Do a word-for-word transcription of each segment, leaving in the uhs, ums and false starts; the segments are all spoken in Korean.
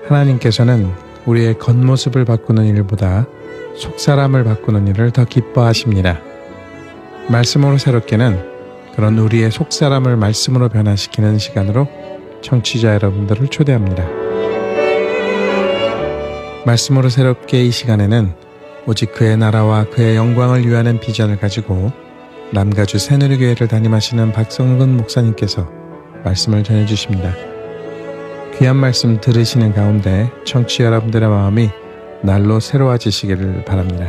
하나님께서는 우리의 겉모습을 바꾸는 일보다 속사람을 바꾸는 일을 더 기뻐하십니다. 말씀으로 새롭게는 그런 우리의 속사람을 말씀으로 변화시키는 시간으로 청취자 여러분들을 초대합니다. 말씀으로 새롭게 이 시간에는 오직 그의 나라와 그의 영광을 위하는 비전을 가지고 남가주 새누리교회를 담임하시는 박성근 목사님께서 말씀을 전해주십니다. 귀한 말씀 들으시는 가운데 청취자 여러분들의 마음이 날로 새로워지시기를 바랍니다.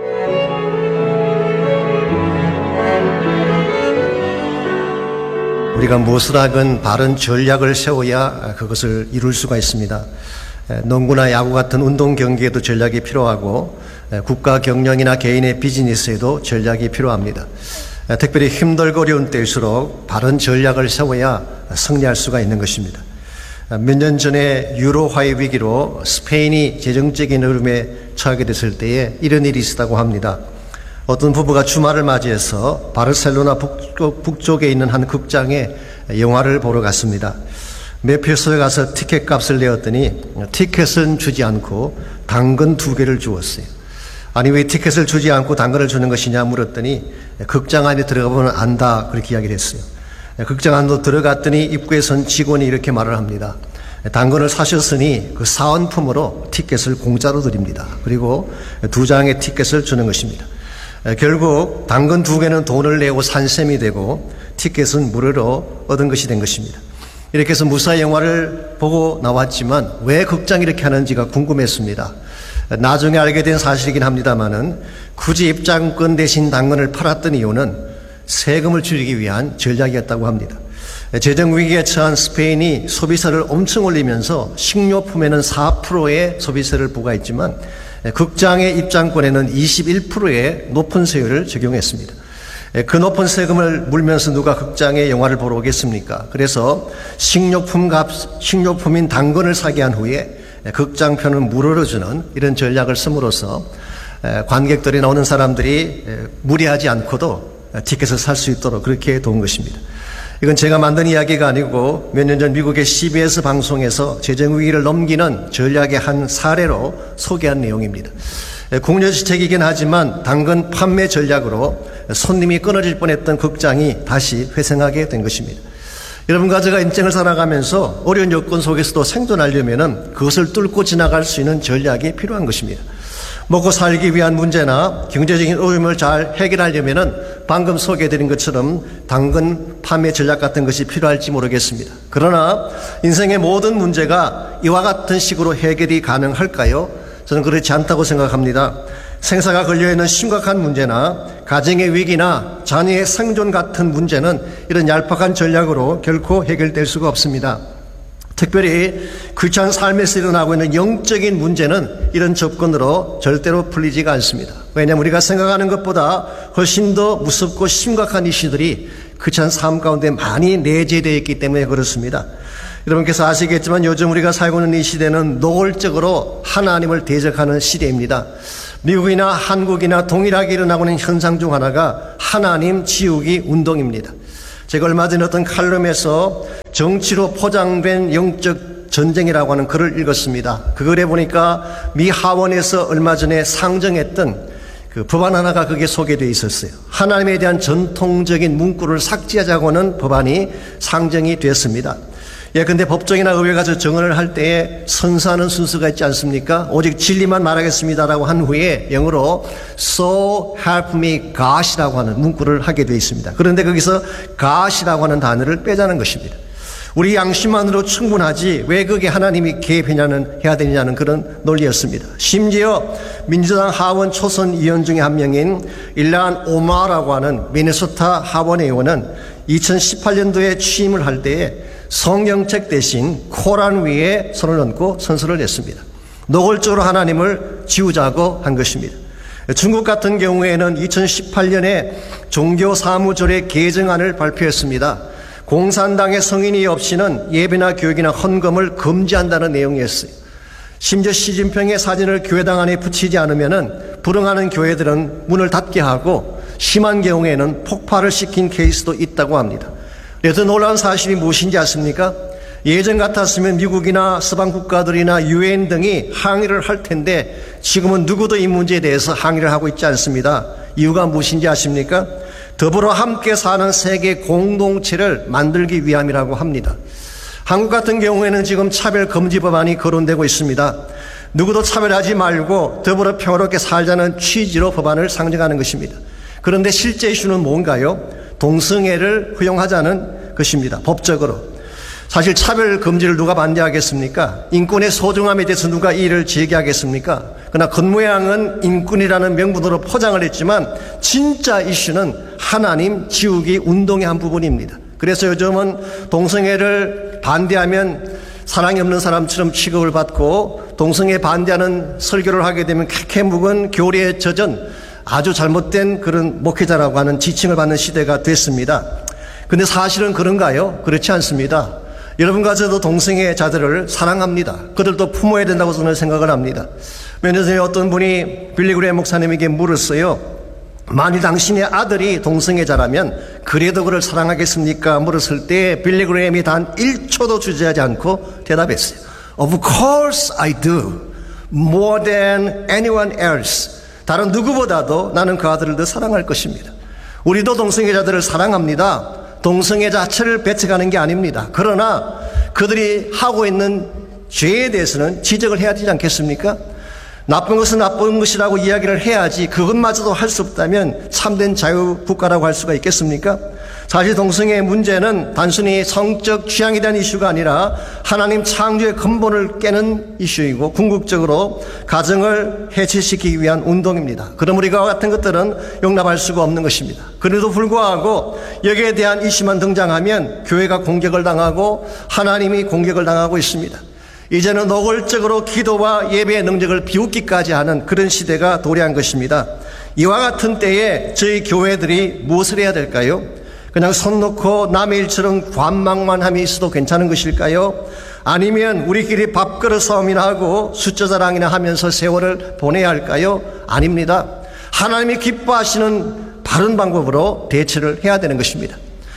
우리가 무엇을 하건 바른 전략을 세워야 그것을 이룰 수가 있습니다. 농구나 야구 같은 운동 경기에도 전략이 필요하고 국가 경영이나 개인의 비즈니스에도 전략이 필요합니다. 특별히 힘들고 어려운 때일수록 바른 전략을 세워야 승리할 수가 있는 것입니다. 몇 년 전에 유로 화해 위기로 스페인이 재정적인 어려움에 처하게 됐을 때에 이런 일이 있었다고 합니다. 어떤 부부가 주말을 맞이해서 바르셀로나 북쪽, 북쪽에 있는 한 극장에 영화를 보러 갔습니다. 매표소에 가서 티켓 값을 내었더니 티켓은 주지 않고 당근 두 개를 주었어요. 아니 왜 티켓을 주지 않고 당근을 주는 것이냐 물었더니 극장 안에 들어가 보면 안다 그렇게 이야기를 했어요. 극장 안으로 들어갔더니 입구에 선 직원이 이렇게 말을 합니다. 당근을 사셨으니 그 사은품으로 티켓을 공짜로 드립니다. 그리고 두 장의 티켓을 주는 것입니다. 결국 당근 두 개는 돈을 내고 산 셈이 되고 티켓은 무료로 얻은 것이 된 것입니다. 이렇게 해서 무사히 영화를 보고 나왔지만 왜 극장이 이렇게 하는지가 궁금했습니다. 나중에 알게 된 사실이긴 합니다만은 굳이 입장권 대신 당근을 팔았던 이유는 세금을 줄이기 위한 전략이었다고 합니다. 재정위기에 처한 스페인이 소비세를 엄청 올리면서 식료품에는 사 퍼센트의 소비세를 부과했지만 극장의 입장권에는 이십일 퍼센트의 높은 세율을 적용했습니다. 그 높은 세금을 물면서 누가 극장에 영화를 보러 오겠습니까? 그래서 식료품 값, 식료품인 당근을 사게 한 후에 극장표는 무료로 주는 이런 전략을 씀으로써 관객들이 나오는 사람들이 무리하지 않고도 티켓을 살 수 있도록 그렇게 도운 것입니다. 이건 제가 만든 이야기가 아니고 몇 년 전 미국의 씨비에스 방송에서 재정위기를 넘기는 전략의 한 사례로 소개한 내용입니다. 궁여지책이긴 하지만 당근 판매 전략으로 손님이 끊어질 뻔했던 극장이 다시 회생하게 된 것입니다. 여러분과 제가 인생을 살아가면서 어려운 여건 속에서도 생존하려면 그것을 뚫고 지나갈 수 있는 전략이 필요한 것입니다. 먹고 살기 위한 문제나 경제적인 어려움을 잘 해결하려면 방금 소개해드린 것처럼 당근 판매 전략 같은 것이 필요할지 모르겠습니다. 그러나 인생의 모든 문제가 이와 같은 식으로 해결이 가능할까요? 저는 그렇지 않다고 생각합니다. 생사가 걸려있는 심각한 문제나 가정의 위기나 자녀의 생존 같은 문제는 이런 얄팍한 전략으로 결코 해결될 수가 없습니다. 특별히 귀찮은 삶에서 일어나고 있는 영적인 문제는 이런 접근으로 절대로 풀리지가 않습니다. 왜냐하면 우리가 생각하는 것보다 훨씬 더 무섭고 심각한 이슈들이 귀찮은 삶 가운데 많이 내재되어 있기 때문에 그렇습니다. 여러분께서 아시겠지만 요즘 우리가 살고 있는 이 시대는 노골적으로 하나님을 대적하는 시대입니다. 미국이나 한국이나 동일하게 일어나고 있는 현상 중 하나가 하나님 지우기 운동입니다. 제가 얼마 전에 어떤 칼럼에서 정치로 포장된 영적 전쟁이라고 하는 글을 읽었습니다. 그 글에 보니까 미 하원에서 얼마 전에 상정했던 그 법안 하나가 거기에 소개되어 있었어요. 하나님에 대한 전통적인 문구를 삭제하자고 하는 법안이 상정이 됐습니다. 예, 근데 법정이나 의회 가서 정언을 할 때에 선서하는 순서가 있지 않습니까? 오직 진리만 말하겠습니다라고 한 후에 영어로 So help me God이라고 하는 문구를 하게 되어 있습니다. 그런데 거기서 God이라고 하는 단어를 빼자는 것입니다. 우리 양심만으로 충분하지 왜 그게 하나님이 개입해야는 해야 되느냐는 그런 논리였습니다. 심지어 민주당 하원 초선 의원 중에 한 명인 일란 오마라고 하는 미네소타 하원 의원은 이천십팔 년도에 취임을 할 때에 성경책 대신 코란 위에 손을 얹고 선서를 했습니다. 노골적으로 하나님을 지우자고 한 것입니다. 중국 같은 경우에는 이천십팔 년에 종교사무조례 개정안을 발표했습니다. 공산당의 성인이 없이는 예배나 교육이나 헌금을 금지한다는 내용이었어요. 심지어 시진핑의 사진을 교회당 안에 붙이지 않으면 불응하는 교회들은 문을 닫게 하고 심한 경우에는 폭발을 시킨 케이스도 있다고 합니다. 그래서 놀라운 사실이 무엇인지 아십니까? 예전 같았으면 미국이나 서방 국가들이나 유엔 등이 항의를 할 텐데 지금은 누구도 이 문제에 대해서 항의를 하고 있지 않습니다. 이유가 무엇인지 아십니까? 더불어 함께 사는 세계 공동체를 만들기 위함이라고 합니다. 한국 같은 경우에는 지금 차별 금지 법안이 거론되고 있습니다. 누구도 차별하지 말고 더불어 평화롭게 살자는 취지로 법안을 상정하는 것입니다. 그런데 실제 이슈는 뭔가요? 동성애를 허용하자는 것입니다. 법적으로. 사실 차별 금지를 누가 반대하겠습니까? 인권의 소중함에 대해서 누가 이의를 제기하겠습니까? 그러나 겉모양은 인권이라는 명분으로 포장을 했지만 진짜 이슈는 하나님 지우기 운동의 한 부분입니다. 그래서 요즘은 동성애를 반대하면 사랑이 없는 사람처럼 취급을 받고 동성애 반대하는 설교를 하게 되면 캐캐 묵은 교리에 젖은 아주 잘못된 그런 목회자라고 하는 지칭을 받는 시대가 됐습니다. 근데 사실은 그런가요? 그렇지 않습니다. 여러분과 저도 동성애자들을 사랑합니다. 그들도 품어야 된다고 저는 생각을 합니다. 몇 년 전에 어떤 분이 빌리그레임 목사님에게 물었어요. 만일 당신의 아들이 동성애자라면 그래도 그를 사랑하겠습니까? 물었을 때 빌리그레임이 단 일 초도 주저하지 않고 대답했어요. Of course I do. More than anyone else. 다른 누구보다도 나는 그 아들을 더 사랑할 것입니다. 우리도 동성애자들을 사랑합니다. 동성애 자체를 배척하는 게 아닙니다. 그러나 그들이 하고 있는 죄에 대해서는 지적을 해야 되지 않겠습니까? 나쁜 것은 나쁜 것이라고 이야기를 해야지 그것마저도 할 수 없다면 참된 자유국가라고 할 수가 있겠습니까? 사실 동성애의 문제는 단순히 성적 취향에 대한 이슈가 아니라 하나님 창조의 근본을 깨는 이슈이고 궁극적으로 가정을 해체시키기 위한 운동입니다. 그럼 우리가 같은 것들은 용납할 수가 없는 것입니다. 그래도 불구하고 여기에 대한 이슈만 등장하면 교회가 공격을 당하고 하나님이 공격을 당하고 있습니다. 이제는 노골적으로 기도와 예배의 능력을 비웃기까지 하는 그런 시대가 도래한 것입니다. 이와 같은 때에 저희 교회들이 무엇을 해야 될까요? 그냥 손 놓고 남의 일처럼 관망만 함이 있어도 괜찮은 것일까요? 아니면 우리끼리 밥그릇 싸움이나 하고 숫자 자랑이나 하면서 세월을 보내야 할까요? 아닙니다. 하나님이 기뻐하시는 바른 방법으로 대처를 해야 되는 것입니다.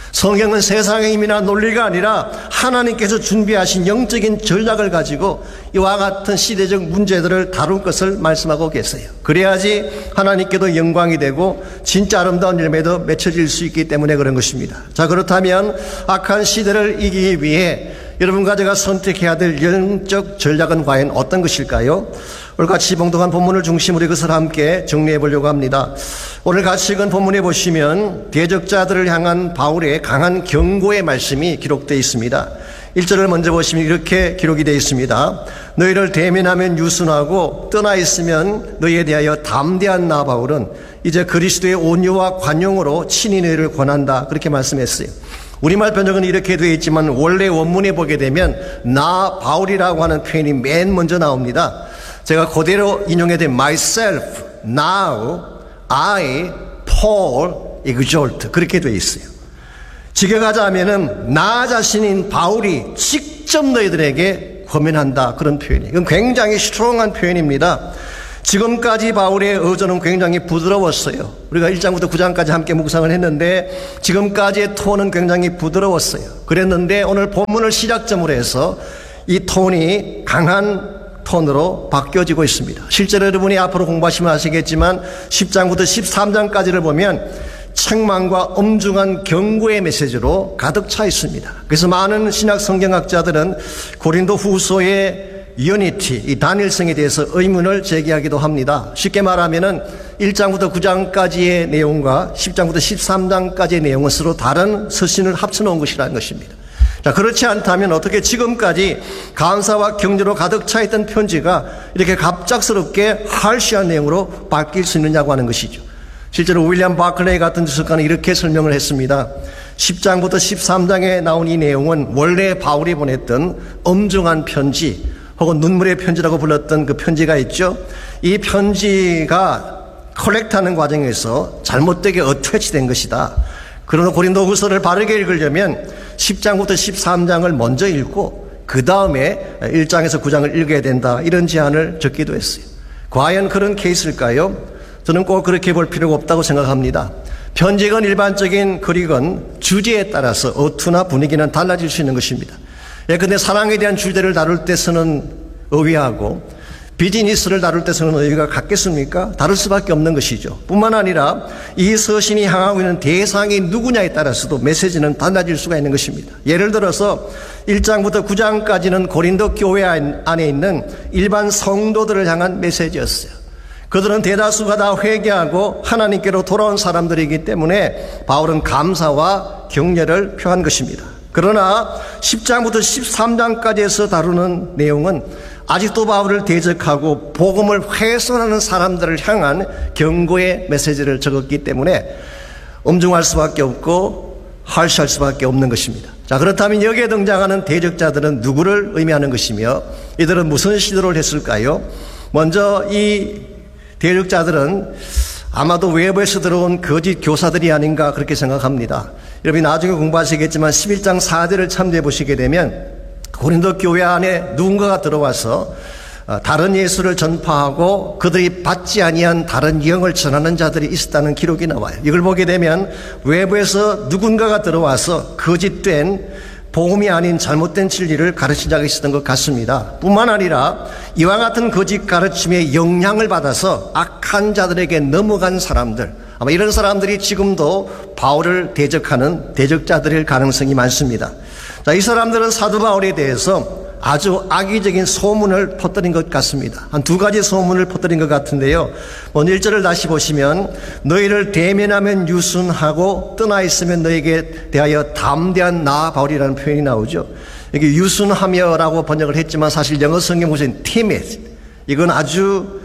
성경은 세상의 힘이나 논리가 아니라 하나님께서 준비하신 영적인 전략을 가지고 이와 같은 시대적 문제들을 다룰 것을 말씀하고 계세요. 그래야지 하나님께도 영광이 되고 진짜 아름다운 열매도 맺혀질 수 있기 때문에 그런 것입니다. 자, 그렇다면 악한 시대를 이기기 위해 여러분과 제가 선택해야 될 영적 전략은 과연 어떤 것일까요? 오늘 같이 봉독한 본문을 중심으로 이것을 함께 정리해 보려고 합니다. 오늘 같이 읽은 본문에 보시면 대적자들을 향한 바울의 강한 경고의 말씀이 기록되어 있습니다. 일 절을 먼저 보시면 이렇게 기록이 되어 있습니다. 너희를 대면하면 유순하고 떠나 있으면 너희에 대하여 담대한 나 바울은 이제 그리스도의 온유와 관용으로 친히 너희를 권한다. 그렇게 말씀했어요. 우리말 번역은 이렇게 되어 있지만 원래 원문에 보게 되면 나 바울이라고 하는 표현이 맨 먼저 나옵니다. 제가 그대로 인용해 된 myself, now, I, Paul, exalt 그렇게 되어 있어요. 직역하자면은 나 자신인 바울이 직접 너희들에게 권면한다 그런 표현이에요. 이건 굉장히 스트롱한 표현입니다. 지금까지 바울의 어조는 굉장히 부드러웠어요. 우리가 일 장부터 구 장까지 함께 묵상을 했는데 지금까지의 톤은 굉장히 부드러웠어요. 그랬는데 오늘 본문을 시작점으로 해서 이 톤이 강한 톤으로 바뀌어지고 있습니다. 실제로 여러분이 앞으로 공부하시면 아시겠지만 십 장부터 십삼 장까지를 보면 책망과 엄중한 경고의 메시지로 가득 차 있습니다. 그래서 많은 신약 성경학자들은 고린도 후서의 유니티, 이 단일성에 대해서 의문을 제기하기도 합니다. 쉽게 말하면은 일 장부터 구 장까지의 내용과 십 장부터 십삼 장까지의 내용은 서로 다른 서신을 합쳐놓은 것이라는 것입니다. 자, 그렇지 않다면 어떻게 지금까지 감사와 격려로 가득 차 있던 편지가 이렇게 갑작스럽게 할시한 내용으로 바뀔 수 있느냐고 하는 것이죠. 실제로 윌리엄 바클레이 같은 주석가는 이렇게 설명을 했습니다. 십 장부터 십삼 장에 나온 이 내용은 원래 바울이 보냈던 엄중한 편지 혹은 눈물의 편지라고 불렀던 그 편지가 있죠. 이 편지가 컬렉트하는 과정에서 잘못되게 어태치된 것이다. 그러나 고린도 후서를 바르게 읽으려면 십 장부터 십삼 장을 먼저 읽고 그 다음에 일 장에서 구 장을 읽어야 된다. 이런 제안을 적기도 했어요. 과연 그런 케이스일까요? 저는 꼭 그렇게 볼 필요가 없다고 생각합니다. 편지건 일반적인 글이건 주제에 따라서 어투나 분위기는 달라질 수 있는 것입니다. 예컨대 사랑에 대한 주제를 다룰 때 쓰는 어휘하고 비즈니스를 다룰 때 쓰는 어휘가 같겠습니까? 다를 수밖에 없는 것이죠. 뿐만 아니라 이 서신이 향하고 있는 대상이 누구냐에 따라서도 메시지는 달라질 수가 있는 것입니다. 예를 들어서 일 장부터 구 장까지는 고린도 교회 안에 있는 일반 성도들을 향한 메시지였어요. 그들은 대다수가 다 회개하고 하나님께로 돌아온 사람들이기 때문에 바울은 감사와 격려를 표한 것입니다. 그러나 십 장부터 십삼 장까지 해서 다루는 내용은 아직도 바울을 대적하고 복음을 훼손하는 사람들을 향한 경고의 메시지를 적었기 때문에 엄중할 수밖에 없고 harsh할 수밖에 없는 것입니다. 자, 그렇다면 여기에 등장하는 대적자들은 누구를 의미하는 것이며 이들은 무슨 시도를 했을까요? 먼저 이 대적자들은 아마도 외부에서 들어온 거짓 교사들이 아닌가 그렇게 생각합니다. 여러분이 나중에 공부하시겠지만 십일 장 사 절을 참조해 보시게 되면 고린도 교회 안에 누군가가 들어와서 다른 예수를 전파하고 그들이 받지 아니한 다른 영을 전하는 자들이 있었다는 기록이 나와요. 이걸 보게 되면 외부에서 누군가가 들어와서 거짓된 복음이 아닌 잘못된 진리를 가르친 자가 있었던 것 같습니다. 뿐만 아니라 이와 같은 거짓 가르침에 영향을 받아서 악한 자들에게 넘어간 사람들, 아마 이런 사람들이 지금도 바울을 대적하는 대적자들일 가능성이 많습니다. 자, 이 사람들은 사도 바울에 대해서 아주 악의적인 소문을 퍼뜨린 것 같습니다. 한 두 가지 소문을 퍼뜨린 것 같은데요. 먼저 일 절을 다시 보시면 너희를 대면하면 유순하고 떠나 있으면 너에게 대하여 담대한 나 바울이라는 표현이 나오죠. 여기 유순하며라고 번역을 했지만 사실 영어 성경 보시면 timid, 이건 아주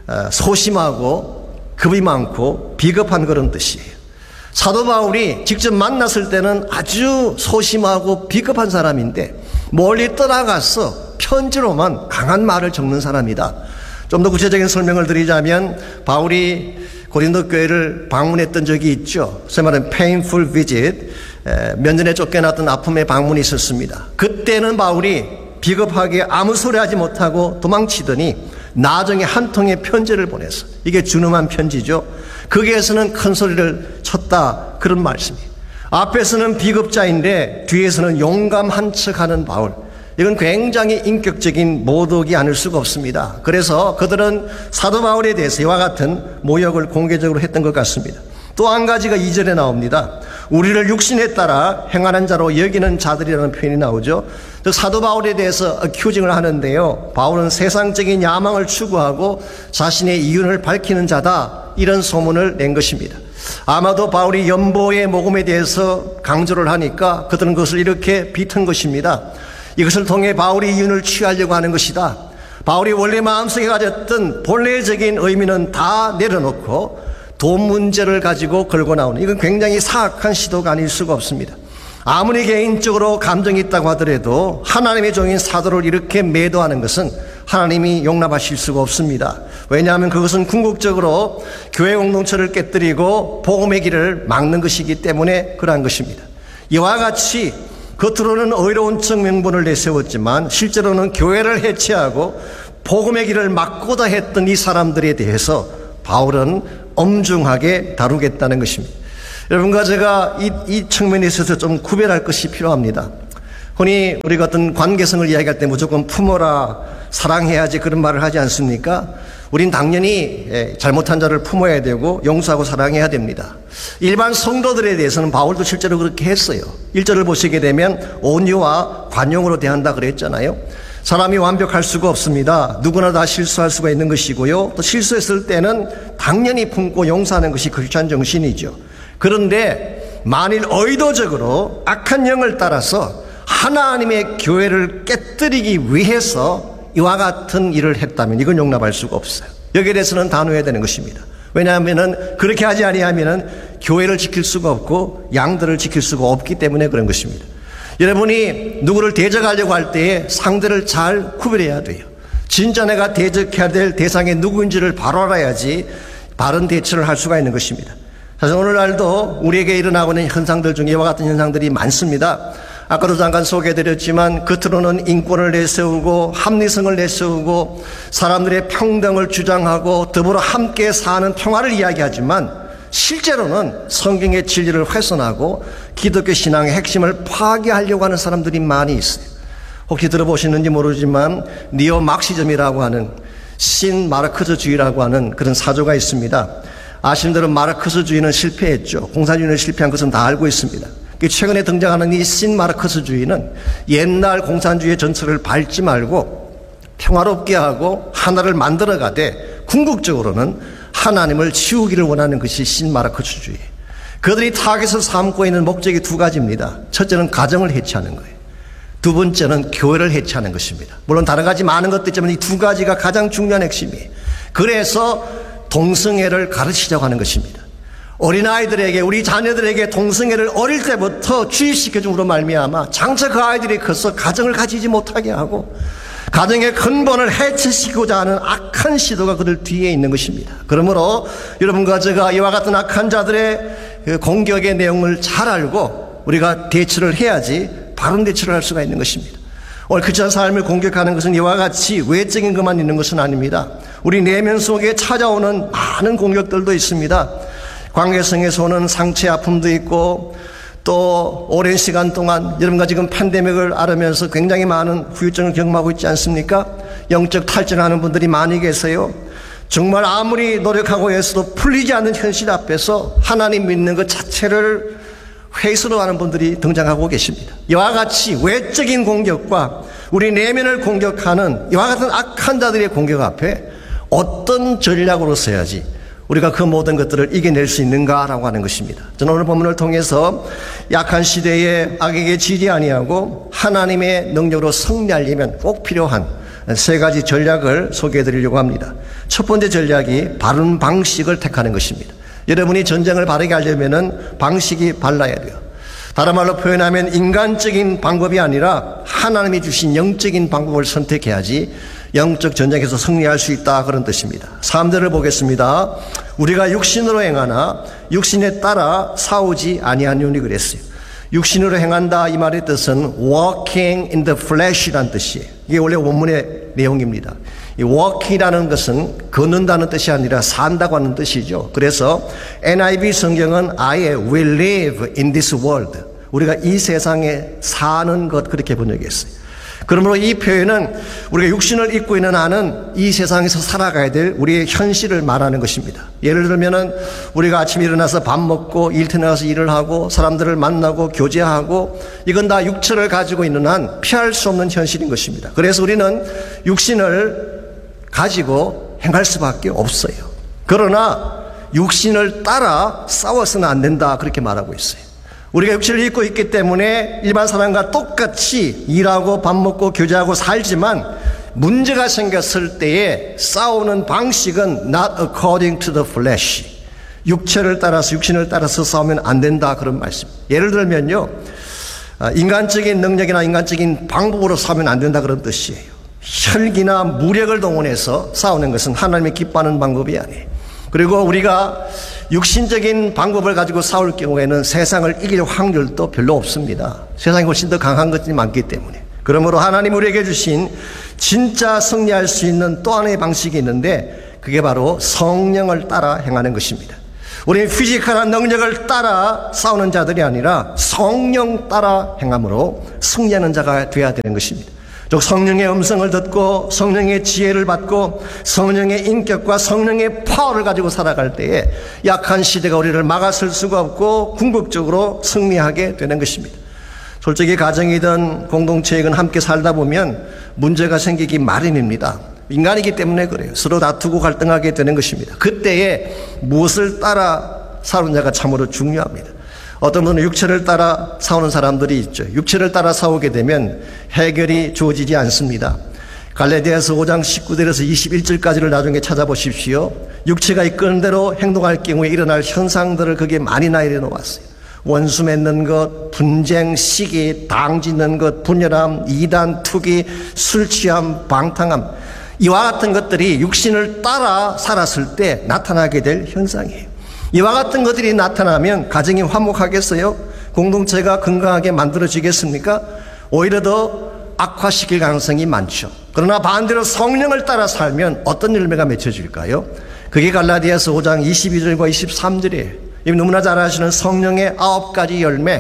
소심하고 겁이 많고 비겁한 그런 뜻이에요. 사도 바울이 직접 만났을 때는 아주 소심하고 비겁한 사람인데 멀리 떠나가서 편지로만 강한 말을 적는 사람이다. 좀 더 구체적인 설명을 드리자면 바울이 고린도 교회를 방문했던 적이 있죠. 소위 말하는 painful visit, 면전에 쫓겨났던 아픔의 방문이 있었습니다. 그때는 바울이 비겁하게 아무 소리 하지 못하고 도망치더니 나중에 한 통의 편지를 보냈어. 이게 준엄한 편지죠. 거기에서는 큰 소리를 쳤다, 그런 말씀이에요. 앞에서는 비겁자인데 뒤에서는 용감한 척하는 바울. 이건 굉장히 인격적인 모독이 아닐 수가 없습니다. 그래서 그들은 사도 바울에 대해서 이와 같은 모욕을 공개적으로 했던 것 같습니다. 또 한 가지가 이 절에 나옵니다. 우리를 육신에 따라 행하는 자로 여기는 자들이라는 표현이 나오죠. 사도 바울에 대해서 어큐징을 하는데요. 바울은 세상적인 야망을 추구하고 자신의 이윤을 밝히는 자다, 이런 소문을 낸 것입니다. 아마도 바울이 연보의 모금에 대해서 강조를 하니까 그들은 그것을 이렇게 비튼 것입니다. 이것을 통해 바울이 이윤을 취하려고 하는 것이다. 바울이 원래 마음속에 가졌던 본래적인 의미는 다 내려놓고 돈 문제를 가지고 걸고 나오는, 이건 굉장히 사악한 시도가 아닐 수가 없습니다. 아무리 개인적으로 감정이 있다고 하더라도 하나님의 종인 사도를 이렇게 매도하는 것은 하나님이 용납하실 수가 없습니다. 왜냐하면 그것은 궁극적으로 교회 공동체를 깨뜨리고 복음의 길을 막는 것이기 때문에 그러한 것입니다. 이와 같이 겉으로는 의로운 척 명분을 내세웠지만 실제로는 교회를 해체하고 복음의 길을 막고자 했던 이 사람들에 대해서 바울은 엄중하게 다루겠다는 것입니다. 여러분과 제가 이, 이 측면에 있어서 좀 구별할 것이 필요합니다. 흔히 우리가 어떤 관계성을 이야기할 때 무조건 품어라, 사랑해야지, 그런 말을 하지 않습니까? 우린 당연히 잘못한 자를 품어야 되고 용서하고 사랑해야 됩니다. 일반 성도들에 대해서는 바울도 실제로 그렇게 했어요. 일 절을 보시게 되면 온유와 관용으로 대한다 그랬잖아요. 사람이 완벽할 수가 없습니다. 누구나 다 실수할 수가 있는 것이고요. 또 실수했을 때는 당연히 품고 용서하는 것이 크리스찬 정신이죠. 그런데 만일 의도적으로 악한 영을 따라서 하나님의 교회를 깨뜨리기 위해서 이와 같은 일을 했다면 이건 용납할 수가 없어요. 여기에 대해서는 단호해야 되는 것입니다. 왜냐하면 그렇게 하지 아니하면 교회를 지킬 수가 없고 양들을 지킬 수가 없기 때문에 그런 것입니다. 여러분이 누구를 대적하려고 할 때에 상대를 잘 구별해야 돼요. 진짜 내가 대적해야 될 대상이 누구인지를 바로 알아야지 바른 대처를 할 수가 있는 것입니다. 사실 오늘날도 우리에게 일어나고 있는 현상들 중에 이와 같은 현상들이 많습니다. 아까도 잠깐 소개해드렸지만 겉으로는 인권을 내세우고 합리성을 내세우고 사람들의 평등을 주장하고 더불어 함께 사는 평화를 이야기하지만 실제로는 성경의 진리를 훼손하고 기독교 신앙의 핵심을 파괴하려고 하는 사람들이 많이 있어요. 혹시 들어보시는지 모르지만 니오 막시즘이라고 하는 신마르크스주의라고 하는 그런 사조가 있습니다. 아시는 대로 마르크스주의는 실패했죠. 공산주의는 실패한 것은 다 알고 있습니다. 최근에 등장하는 이 신마르크스주의는 옛날 공산주의의 전철을 밟지 말고 평화롭게 하고 하나를 만들어가되 궁극적으로는 하나님을 치우기를 원하는 것이 신마르크스주의. 그들이 타겟을 삼고 있는 목적이 두 가지입니다. 첫째는 가정을 해체하는 거예요. 두 번째는 교회를 해체하는 것입니다. 물론 다른 가지 많은 것도 있지만 이 두 가지가 가장 중요한 핵심이에요. 그래서 동성애를 가르치자고 하는 것입니다. 어린아이들에게, 우리 자녀들에게 동성애를 어릴 때부터 주입시켜줌으로 말미암아 장차 그 아이들이 커서 가정을 가지지 못하게 하고 가정의 근본을 해체시키고자 하는 악한 시도가 그들 뒤에 있는 것입니다. 그러므로 여러분과 제가 이와 같은 악한 자들의 공격의 내용을 잘 알고 우리가 대처를 해야지 바른 대처를 할 수가 있는 것입니다. 오늘 크리스찬 삶을 공격하는 것은 이와 같이 외적인 것만 있는 것은 아닙니다. 우리 내면 속에 찾아오는 많은 공격들도 있습니다. 관계성에서 오는 상처 아픔도 있고 또 오랜 시간 동안 여러분과 지금 팬데믹을 앓으면서 굉장히 많은 후유증을 경험하고 있지 않습니까? 영적 탈진하는 분들이 많이 계세요. 정말 아무리 노력하고 해서도 풀리지 않는 현실 앞에서 하나님 믿는 것 자체를 회의스러워하는 분들이 등장하고 계십니다. 이와 같이 외적인 공격과 우리 내면을 공격하는 이와 같은 악한 자들의 공격 앞에 어떤 전략으로 써야지 우리가 그 모든 것들을 이겨낼 수 있는가라고 하는 것입니다. 저는 오늘 본문을 통해서 약한 시대에 악에게 지지 아니하고 하나님의 능력으로 승리하려면 꼭 필요한 세 가지 전략을 소개해 드리려고 합니다. 첫 번째 전략이 바른 방식을 택하는 것입니다. 여러분이 전쟁을 바르게 하려면 방식이 발라야 돼요. 다른 말로 표현하면 인간적인 방법이 아니라 하나님이 주신 영적인 방법을 선택해야지 영적 전쟁에서 승리할 수 있다, 그런 뜻입니다. 삼 절을 보겠습니다. 우리가 육신으로 행하나 육신에 따라 싸우지 아니하노니 그랬어요. 육신으로 행한다, 이 말의 뜻은 walking in the flesh라는 뜻이에요. 이게 원래 원문의 내용입니다. 이 walk이라는 것은 걷는다는 뜻이 아니라 산다고 하는 뜻이죠. 그래서 엔 아이 브이 성경은 아예 we live in this world, 우리가 이 세상에 사는 것, 그렇게 번역했어요. 그러므로 이 표현은 우리가 육신을 입고 있는 한은 이 세상에서 살아가야 될 우리의 현실을 말하는 것입니다. 예를 들면은 우리가 아침에 일어나서 밥 먹고 일터에 나가서 일을 하고 사람들을 만나고 교제하고 이건 다 육체를 가지고 있는 한 피할 수 없는 현실인 것입니다. 그래서 우리는 육신을 가지고 행할 수밖에 없어요. 그러나 육신을 따라 싸워서는 안 된다, 그렇게 말하고 있어요. 우리가 육신을 입고 있기 때문에 일반 사람과 똑같이 일하고 밥 먹고 교제하고 살지만 문제가 생겼을 때에 싸우는 방식은 not according to the flesh, 육체를 따라서 육신을 따라서 싸우면 안 된다, 그런 말씀. 예를 들면요, 인간적인 능력이나 인간적인 방법으로 싸우면 안 된다, 그런 뜻이에요. 혈기나 무력을 동원해서 싸우는 것은 하나님이 기뻐하는 방법이 아니에요. 그리고 우리가 육신적인 방법을 가지고 싸울 경우에는 세상을 이길 확률도 별로 없습니다. 세상이 훨씬 더 강한 것들이 많기 때문에. 그러므로 하나님 우리에게 주신 진짜 승리할 수 있는 또 하나의 방식이 있는데 그게 바로 성령을 따라 행하는 것입니다. 우리는 피지컬한 능력을 따라 싸우는 자들이 아니라 성령 따라 행함으로 승리하는 자가 되어야 되는 것입니다. 즉 성령의 음성을 듣고 성령의 지혜를 받고 성령의 인격과 성령의 파워를 가지고 살아갈 때에 약한 시대가 우리를 막아설 수가 없고 궁극적으로 승리하게 되는 것입니다. 솔직히 가정이든 공동체이든 함께 살다 보면 문제가 생기기 마련입니다. 인간이기 때문에 그래요. 서로 다투고 갈등하게 되는 것입니다. 그때에 무엇을 따라 사는 자가 참으로 중요합니다. 어떤 분은 육체를 따라 싸우는 사람들이 있죠. 육체를 따라 싸우게 되면 해결이 주어지지 않습니다. 갈라디아서 오 장 십구 절에서 이십일 절까지를 나중에 찾아보십시오. 육체가 이끄는 대로 행동할 경우에 일어날 현상들을 거기에 많이 나열해 놓았어요. 원수 맺는 것, 분쟁, 시기, 당 짓는 것, 분열함, 이단, 투기, 술 취함, 방탕함, 이와 같은 것들이 육신을 따라 살았을 때 나타나게 될 현상이에요. 이와 같은 것들이 나타나면 가정이 화목하겠어요? 공동체가 건강하게 만들어지겠습니까? 오히려 더 악화시킬 가능성이 많죠. 그러나 반대로 성령을 따라 살면 어떤 열매가 맺혀질까요? 그게 갈라디아서 오 장 이십이 절과 이십삼 절이에요. 너무나 잘 아시는 성령의 아홉 가지 열매,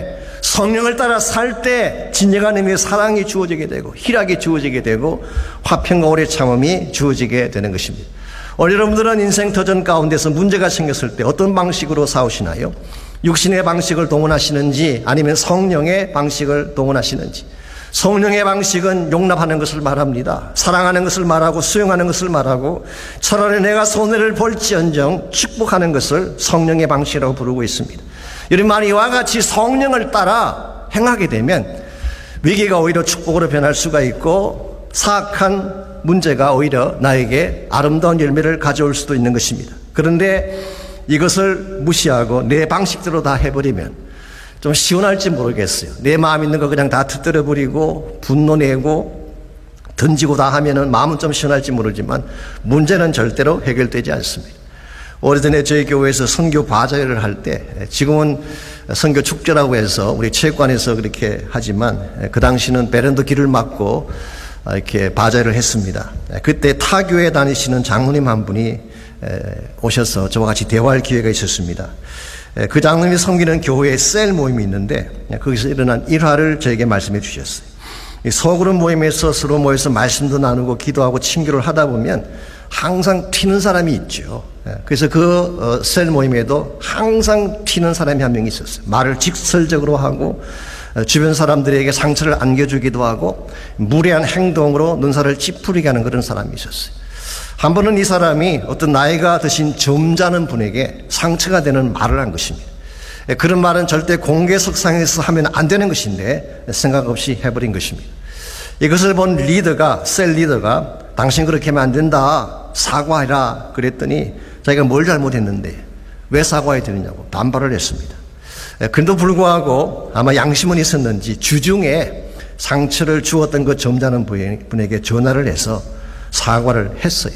성령을 따라 살 때 진정한 의미의 사랑이 주어지게 되고 희락이 주어지게 되고 화평과 오래 참음이 주어지게 되는 것입니다. 오늘 여러분들은 인생 터전 가운데서 문제가 생겼을 때 어떤 방식으로 싸우시나요? 육신의 방식을 동원하시는지 아니면 성령의 방식을 동원하시는지. 성령의 방식은 용납하는 것을 말합니다. 사랑하는 것을 말하고 수용하는 것을 말하고 차라리 내가 손해를 볼지언정 축복하는 것을 성령의 방식이라고 부르고 있습니다. 여러분, 이와 같이 성령을 따라 행하게 되면 위기가 오히려 축복으로 변할 수가 있고 사악한 문제가 오히려 나에게 아름다운 열매를 가져올 수도 있는 것입니다. 그런데 이것을 무시하고 내 방식대로 다 해버리면 좀 시원할지 모르겠어요. 내 마음 있는 거 그냥 다 터뜨려 버리고 분노 내고 던지고 다 하면은 마음은 좀 시원할지 모르지만 문제는 절대로 해결되지 않습니다. 오래전에 저희 교회에서 선교 바자회를 할 때, 지금은 선교 축제라고 해서 우리 체육관에서 그렇게 하지만 그 당시는 베란다 길을 막고 이렇게 바자회를 했습니다. 그때 타교에 다니시는 장로님 한 분이 오셔서 저와 같이 대화할 기회가 있었습니다. 그 장로님이 섬기는 교회에 셀 모임이 있는데 거기서 일어난 일화를 저에게 말씀해 주셨어요. 소그룹 모임에서 서로 모여서 말씀도 나누고 기도하고 친교를 하다 보면 항상 튀는 사람이 있죠. 그래서 그 셀 모임에도 항상 튀는 사람이 한 명 있었어요. 말을 직설적으로 하고 주변 사람들에게 상처를 안겨주기도 하고 무례한 행동으로 눈살을 찌푸리게 하는 그런 사람이 있었어요. 한 번은 이 사람이 어떤 나이가 드신 점잖은 분에게 상처가 되는 말을 한 것입니다. 그런 말은 절대 공개석상에서 하면 안 되는 것인데 생각 없이 해버린 것입니다. 이것을 본 리더가, 셀 리더가 당신 그렇게 하면 안 된다, 사과해라 그랬더니 자기가 뭘 잘못했는데 왜 사과해야 되느냐고 반발을 했습니다. 그런데도 불구하고 아마 양심은 있었는지 주중에 상처를 주었던 그 점잖은 분에게 전화를 해서 사과를 했어요.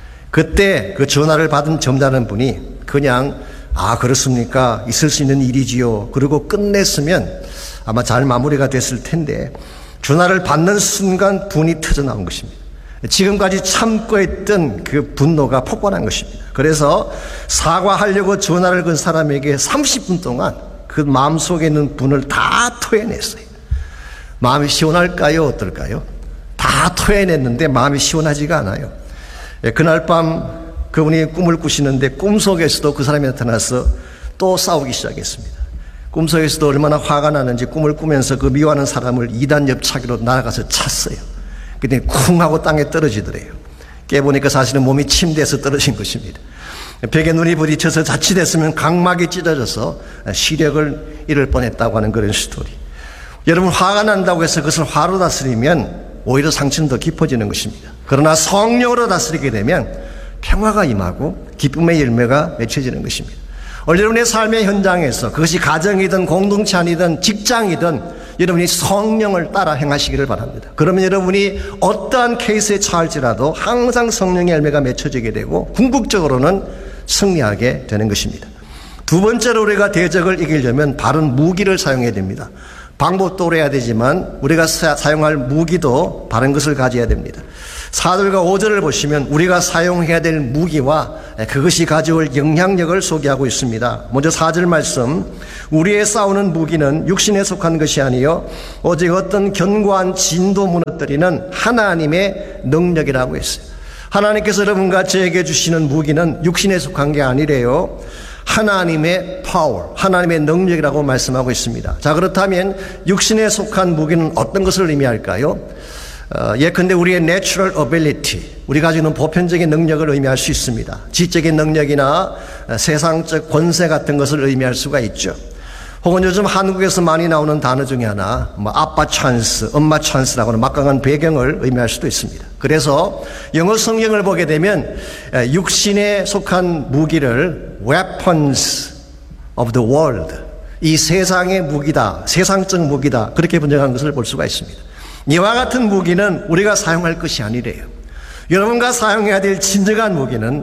그때 그 전화를 받은 점잖은 분이 그냥 아 그렇습니까? 있을 수 있는 일이지요. 그리고 끝냈으면 아마 잘 마무리가 됐을 텐데 전화를 받는 순간 분이 터져나온 것입니다. 지금까지 참고 했던 그 분노가 폭발한 것입니다. 그래서 사과하려고 전화를 건 사람에게 삼십 분 동안 그 마음속에 있는 분을 다 토해냈어요. 마음이 시원할까요? 어떨까요? 다 토해냈는데 마음이 시원하지가 않아요. 그날 밤 그분이 꿈을 꾸시는데 꿈속에서도 그 사람이 나타나서 또 싸우기 시작했습니다. 꿈속에서도 얼마나 화가 나는지 꿈을 꾸면서 그 미워하는 사람을 이단 옆차기로 날아가서 찼어요. 그때 쿵 하고 땅에 떨어지더래요. 깨보니까 사실은 몸이 침대에서 떨어진 것입니다. 벽에 눈이 부딪혀서 자칫했으면 각막이 찢어져서 시력을 잃을 뻔했다고 하는 그런 스토리. 여러분, 화가 난다고 해서 그것을 화로 다스리면 오히려 상처는 더 깊어지는 것입니다. 그러나 성령으로 다스리게 되면 평화가 임하고 기쁨의 열매가 맺혀지는 것입니다. 오늘 여러분의 삶의 현장에서 그것이 가정이든 공동체 아니든 직장이든 여러분이 성령을 따라 행하시기를 바랍니다. 그러면 여러분이 어떠한 케이스에 처할지라도 항상 성령의 열매가 맺혀지게 되고 궁극적으로는 승리하게 되는 것입니다. 두 번째로 우리가 대적을 이기려면 바른 무기를 사용해야 됩니다. 방법도 오래야 되지만 우리가 사용할 무기도 바른 것을 가져야 됩니다. 사절과 오절을 보시면 우리가 사용해야 될 무기와 그것이 가져올 영향력을 소개하고 있습니다. 먼저 사절 말씀, 우리의 싸우는 무기는 육신에 속한 것이 아니요 오직 어떤 견고한 진도 무너뜨리는 하나님의 능력이라고 했어요. 하나님께서 여러분과 저에게 주시는 무기는 육신에 속한 게 아니래요. 하나님의 파워, 하나님의 능력이라고 말씀하고 있습니다. 자, 그렇다면 육신에 속한 무기는 어떤 것을 의미할까요? 어, 예컨대 우리의 natural ability, 우리가 가지고 있는 보편적인 능력을 의미할 수 있습니다. 지적인 능력이나 세상적 권세 같은 것을 의미할 수가 있죠. 혹은 요즘 한국에서 많이 나오는 단어 중에 하나, 뭐 아빠 찬스, 엄마 찬스라고 하는 막강한 배경을 의미할 수도 있습니다. 그래서 영어 성경을 보게 되면 육신에 속한 무기를 weapons of the world, 이 세상의 무기다, 세상적 무기다, 그렇게 분석한 것을 볼 수가 있습니다. 이와 같은 무기는 우리가 사용할 것이 아니래요. 여러분과 사용해야 될 진정한 무기는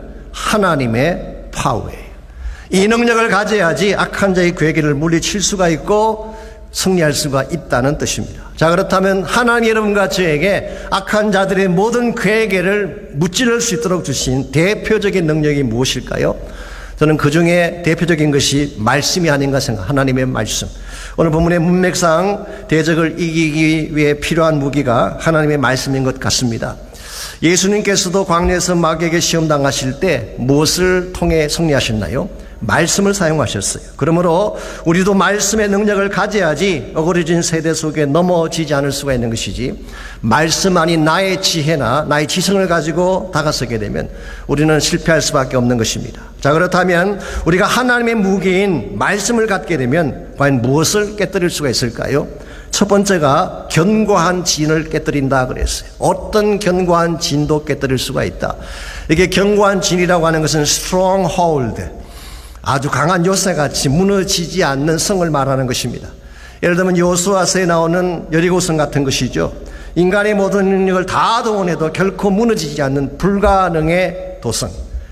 하나님의 파워예요. 이 능력을 가져야지 악한 자의 괴계를 물리칠 수가 있고 승리할 수가 있다는 뜻입니다. 자, 그렇다면 하나님 여러분과 저에게 악한 자들의 모든 괴계를 무찌를 수 있도록 주신 대표적인 능력이 무엇일까요? 저는 그 중에 대표적인 것이 말씀이 아닌가 생각, 하나님의 말씀. 오늘 본문의 문맥상 대적을 이기기 위해 필요한 무기가 하나님의 말씀인 것 같습니다. 예수님께서도 광야에서 마귀에게 시험당하실 때 무엇을 통해 승리하셨나요? 말씀을 사용하셨어요. 그러므로 우리도 말씀의 능력을 가져야지 어그러진 세대 속에 넘어지지 않을 수가 있는 것이지, 말씀 아닌 나의 지혜나 나의 지성을 가지고 다가서게 되면 우리는 실패할 수밖에 없는 것입니다. 자, 그렇다면 우리가 하나님의 무기인 말씀을 갖게 되면 과연 무엇을 깨뜨릴 수가 있을까요? 첫 번째가 견고한 진을 깨뜨린다 그랬어요. 어떤 견고한 진도 깨뜨릴 수가 있다. 이게 견고한 진이라고 하는 것은 stronghold, 아주 강한 요새같이 무너지지 않는 성을 말하는 것입니다. 예를 들면 여호수아서에 나오는 여리고성 같은 것이죠. 인간의 모든 능력을 다 동원해도 결코 무너지지 않는 불가능의 도성.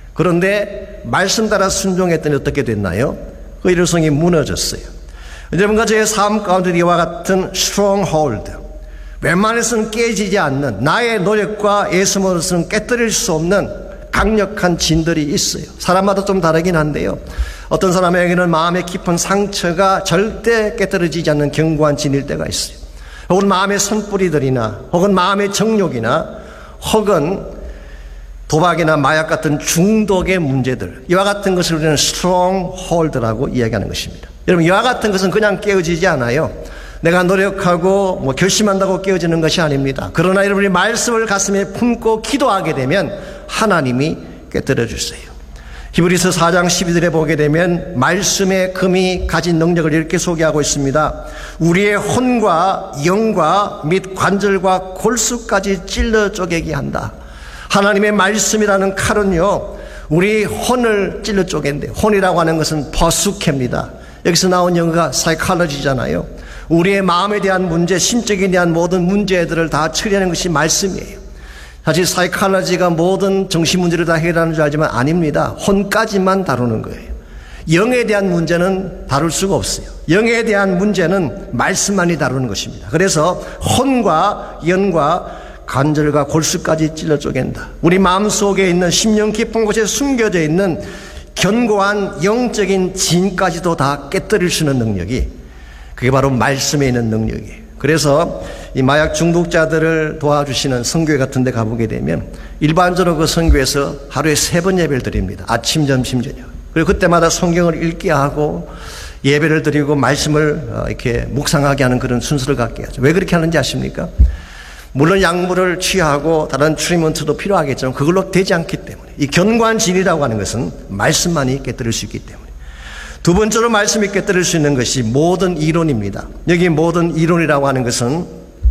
그런데 말씀 따라 순종했더니 어떻게 됐나요? 그 여리고성이 무너졌어요. 여러분과 저의 삶 가운데 이와 같은 stronghold, 웬만해서는 깨지지 않는, 나의 노력과 애씀으로서는 깨뜨릴 수 없는 강력한 진들이 있어요. 사람마다 좀 다르긴 한데요, 어떤 사람에게는 마음의 깊은 상처가 절대 깨뜨려지지 않는 견고한 진일 때가 있어요. 혹은 마음의 선뿌리들이나 혹은 마음의 정욕이나 혹은 도박이나 마약 같은 중독의 문제들, 이와 같은 것을 우리는 stronghold라고 이야기하는 것입니다. 여러분, 이와 같은 것은 그냥 깨어지지 않아요. 내가 노력하고 뭐 결심한다고 깨어지는 것이 아닙니다. 그러나 여러분이 말씀을 가슴에 품고 기도하게 되면 하나님이 깨뜨려 주세요. 히브리서 사 장 십이 절에 보게 되면 말씀의 금이 가진 능력을 이렇게 소개하고 있습니다. 우리의 혼과 영과 및 관절과 골수까지 찔러 쪼개게 한다. 하나님의 말씀이라는 칼은요, 우리 혼을 찔러 쪼갠데, 혼이라고 하는 것은 버수케입니다. 여기서 나온 영어가 사이콜로지잖아요. 우리의 마음에 대한 문제, 심적에 대한 모든 문제들을 다 처리하는 것이 말씀이에요. 사실 사이콜로지가 모든 정신 문제를 다 해결하는 줄 알지만 아닙니다. 혼까지만 다루는 거예요. 영에 대한 문제는 다룰 수가 없어요. 영에 대한 문제는 말씀만이 다루는 것입니다. 그래서 혼과 영과 관절과 골수까지 찔러 쪼갠다. 우리 마음속에 있는 심령 깊은 곳에 숨겨져 있는 견고한 영적인 진까지도 다 깨뜨릴 수 있는 능력이, 그게 바로 말씀에 있는 능력이에요. 그래서 이 마약 중독자들을 도와주시는 선교회 같은 데 가보게 되면 일반적으로 그 선교에서 하루에 세 번 예배를 드립니다. 아침, 점심, 저녁. 그리고 그때마다 성경을 읽게 하고 예배를 드리고 말씀을 이렇게 묵상하게 하는 그런 순서를 갖게 하죠. 왜 그렇게 하는지 아십니까? 물론 약물을 취하고 다른 트리트먼트도 필요하겠지만 그걸로 되지 않기 때문에, 이 견고한 진이라고 하는 것은 말씀만이 깨뜨릴 수 있기 때문에. 두 번째로 말씀이 깨뜨릴 수 있는 것이 모든 이론입니다. 여기 모든 이론이라고 하는 것은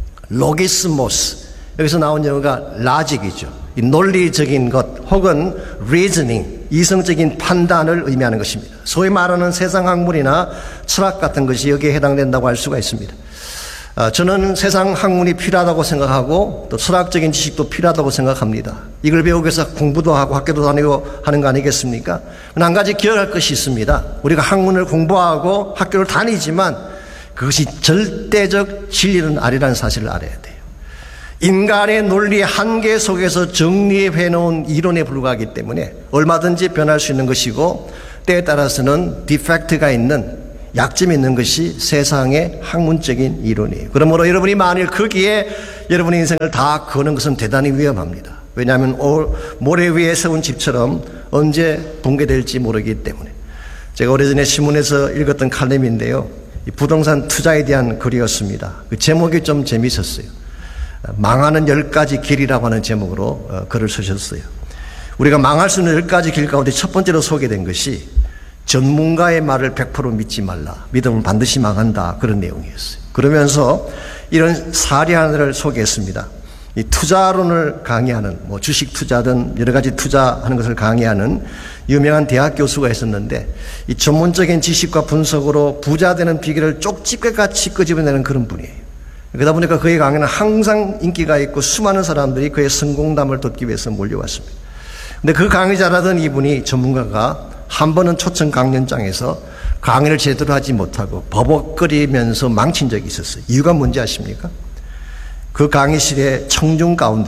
로기스모스, 여기서 나온 영어가 라직이죠. 이 논리적인 것 혹은 reasoning, 이성적인 판단을 의미하는 것입니다. 소위 말하는 세상 학문이나 철학 같은 것이 여기에 해당된다고 할 수가 있습니다. 저는 세상 학문이 필요하다고 생각하고 또 철학적인 지식도 필요하다고 생각합니다. 이걸 배우기 위해서 공부도 하고 학교도 다니고 하는 거 아니겠습니까? 한 가지 기억할 것이 있습니다. 우리가 학문을 공부하고 학교를 다니지만 그것이 절대적 진리는 아니라는 사실을 알아야 돼요. 인간의 논리의 한계 속에서 정리해 놓은 이론에 불과하기 때문에 얼마든지 변할 수 있는 것이고, 때에 따라서는 디펙트가 있는, 약점이 있는 것이 세상의 학문적인 이론이에요. 그러므로 여러분이 만일 거기에 여러분의 인생을 다 거는 것은 대단히 위험합니다. 왜냐하면 모래 위에 세운 집처럼 언제 붕괴될지 모르기 때문에. 제가 오래전에 신문에서 읽었던 칼럼인데요, 부동산 투자에 대한 글이었습니다. 그 제목이 좀 재미있었어요. 망하는 열 가지 길이라고 하는 제목으로 글을 쓰셨어요. 우리가 망할 수 있는 열 가지 길 가운데 첫 번째로 소개된 것이 전문가의 말을 백 퍼센트 믿지 말라. 믿으면 반드시 망한다. 그런 내용이었어요. 그러면서 이런 사례 하나를 소개했습니다. 이 투자론을 강의하는, 뭐 주식 투자든 여러 가지 투자하는 것을 강의하는 유명한 대학 교수가 있었는데, 이 전문적인 지식과 분석으로 부자 되는 비결을 쪽집게같이 끄집어내는 그런 분이에요. 그러다 보니까 그의 강의는 항상 인기가 있고 수많은 사람들이 그의 성공담을 듣기 위해서 몰려왔습니다. 근데 그 강의 잘하던 이분이, 전문가가 한 번은 초청 강연장에서 강의를 제대로 하지 못하고 버벅거리면서 망친 적이 있었어요. 이유가 뭔지 아십니까? 그 강의실의 청중 가운데에 자신이 새들어 살고 있는 집주인이 앉아 있었기 때문에. 그 강의실에 청중 가운데에 자신이 새들어 살고 있는 집주인이 앉아 있었기 때문에. 그 강의실에 청중 가운데에 자신이 새들어 살고 있는 집주인이 앉아 있었기 때문에. 그 강의실에 청중 가운데에 자신이 새들어 살고 있는 집주인이 앉아 있었기 때문에.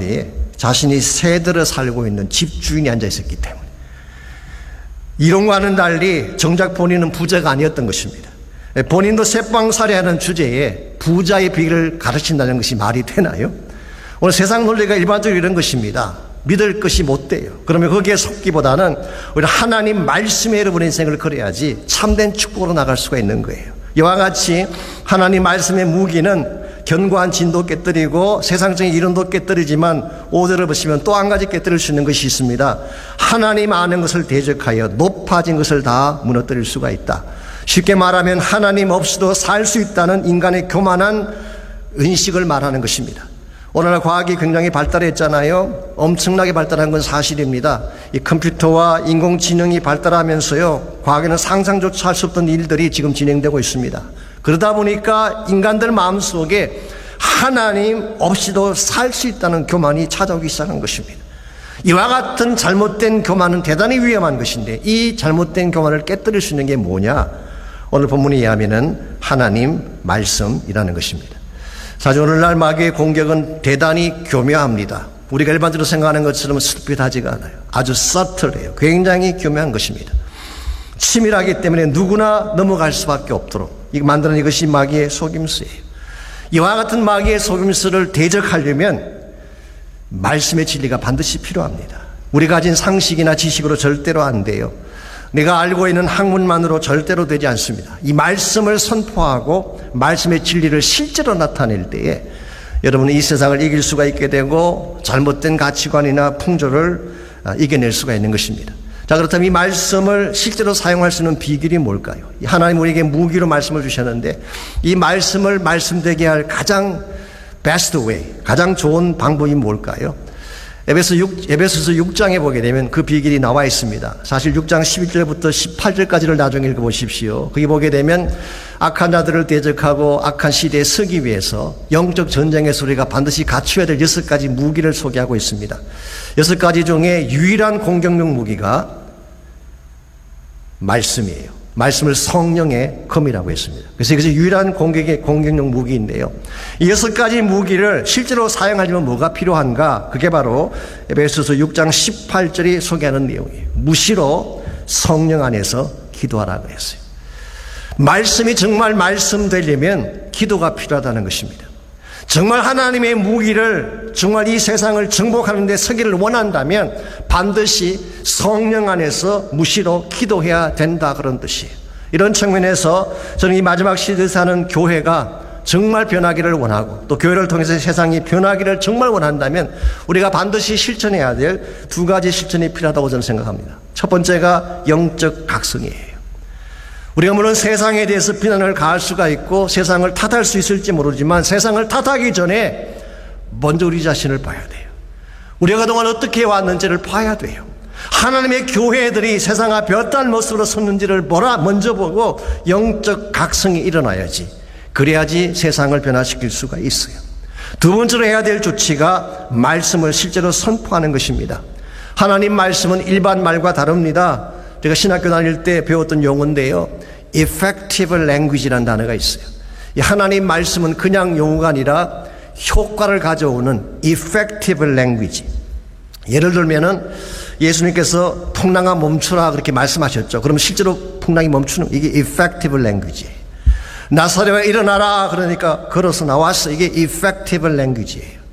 이론과는 달리 정작 본인은 부자가 아니었던 것입니다. 본인도 쇠빵살이하는 주제에 부자의 비결을 가르친다는 것이 말이 되나요? 오늘 세상 논리가 일반적으로 이런 것입니다. 믿을 것이 못 돼요. 그러면 거기에 속기보다는 우리 하나님 말씀에 여러분의 인생을 걸어야지 참된 축복으로 나갈 수가 있는 거예요. 이와 같이 하나님 말씀의 무기는 견고한 진도 깨뜨리고 세상적인 이론도 깨뜨리지만 오 절을 보시면 또 한 가지 깨뜨릴 수 있는 것이 있습니다. 하나님 아는 것을 대적하여 높아진 것을 다 무너뜨릴 수가 있다. 쉽게 말하면 하나님 없이도 살 수 있다는 인간의 교만한 의식을 말하는 것입니다. 오늘날 과학이 굉장히 발달했잖아요. 엄청나게 발달한 건 사실입니다. 이 컴퓨터와 인공지능이 발달하면서요, 과거에는 상상조차 할 수 없던 일들이 지금 진행되고 있습니다. 그러다 보니까 인간들 마음속에 하나님 없이도 살 수 있다는 교만이 찾아오기 시작한 것입니다. 이와 같은 잘못된 교만은 대단히 위험한 것인데 이 잘못된 교만을 깨뜨릴 수 있는 게 뭐냐? 오늘 본문에 의하면 하나님 말씀이라는 것입니다. 사실 오늘날 마귀의 공격은 대단히 교묘합니다. 우리가 일반적으로 생각하는 것처럼 스피드하지가 않아요. 아주 서틀해요. 굉장히 교묘한 것입니다. 치밀하기 때문에 누구나 넘어갈 수밖에 없도록 이거 만드는 이것이 마귀의 속임수예요. 이와 같은 마귀의 속임수를 대적하려면 말씀의 진리가 반드시 필요합니다. 우리가 가진 상식이나 지식으로 절대로 안 돼요. 내가 알고 있는 학문만으로 절대로 되지 않습니다. 이 말씀을 선포하고 말씀의 진리를 실제로 나타낼 때에 여러분은 이 세상을 이길 수가 있게 되고 잘못된 가치관이나 풍조를 이겨낼 수가 있는 것입니다. 자, 그렇다면 이 말씀을 실제로 사용할 수 있는 비결이 뭘까요? 하나님 우리에게 무기로 말씀을 주셨는데 이 말씀을 말씀되게 할 가장 베스트 웨이, 가장 좋은 방법이 뭘까요? 에베소 육, 에베소서 육 장에 보게 되면 그 비결이 나와 있습니다. 사실 육 장 십일 절부터 십팔 절까지를 나중에 읽어보십시오. 거기 보게 되면 악한 자들을 대적하고 악한 시대에 서기 위해서 영적 전쟁에서 우리가 반드시 갖춰야 될 여섯 가지 무기를 소개하고 있습니다. 여섯 가지 중에 유일한 공격력 무기가 말씀이에요. 말씀을 성령의 검이라고 했습니다. 그래서 이것이 유일한 공격의 공격력 무기인데요. 이 여섯 가지 무기를 실제로 사용하려면 뭐가 필요한가? 그게 바로 에베소서 육 장 십팔 절이 소개하는 내용이에요. 무시로 성령 안에서 기도하라고 했어요. 말씀이 정말 말씀 되려면 기도가 필요하다는 것입니다. 정말 하나님의 무기를 정말 이 세상을 정복하는 데 서기를 원한다면 반드시 성령 안에서 무시로 기도해야 된다, 그런 뜻이에요. 이런 측면에서 저는 이 마지막 시대에 사는 교회가 정말 변하기를 원하고 또 교회를 통해서 세상이 변하기를 정말 원한다면 우리가 반드시 실천해야 될 두 가지 실천이 필요하다고 저는 생각합니다. 첫 번째가 영적 각성이에요. 우리가 물론 세상에 대해서 비난을 가할 수가 있고 세상을 탓할 수 있을지 모르지만 세상을 탓하기 전에 먼저 우리 자신을 봐야 돼요. 우리가 그동안 어떻게 왔는지를 봐야 돼요. 하나님의 교회들이 세상 앞에 어떤 모습으로 섰는지를 뭐라 먼저 보고 영적 각성이 일어나야지, 그래야지 세상을 변화시킬 수가 있어요. 두 번째로 해야 될 조치가 말씀을 실제로 선포하는 것입니다. 하나님 말씀은 일반 말과 다릅니다. 제가 신학교 다닐 때 배웠던 용어인데요, effective language라는 단어가 있어요. 이 하나님 말씀은 그냥 용어가 아니라 효과를 가져오는 effective language. 예를 들면은 예수님께서 풍랑아 멈추라 그렇게 말씀하셨죠. 그럼 실제로 풍랑이 멈추는, 이게 effective language예요. 나사렛아 일어나라 그러니까 걸어서 나왔어. 이게 effective language예요.